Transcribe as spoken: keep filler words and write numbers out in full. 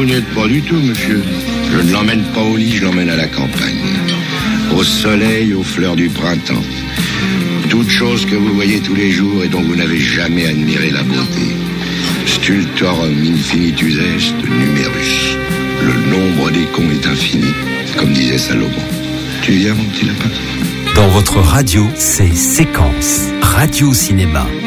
n'y êtes pas du tout, monsieur. Je ne l'emmène pas au lit, je l'emmène à la campagne. Au soleil, aux fleurs du printemps. Toutes choses que vous voyez tous les jours et dont vous n'avez jamais admiré la beauté. Stultorum infinitus est numerus. Le nombre des cons est infini, comme disait Salomon. Tu viens, mon petit lapin ? Dans votre radio, c'est Séquence, Radio Cinéma.